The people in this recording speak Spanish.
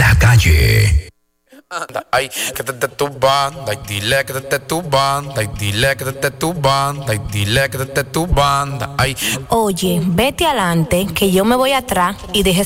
la calle. Ay, que te tu banda, y dile que te tu banda, y dile que te tu banda, y dile que te tu banda. Ay. Oye, vete adelante, que yo me voy atrás y deje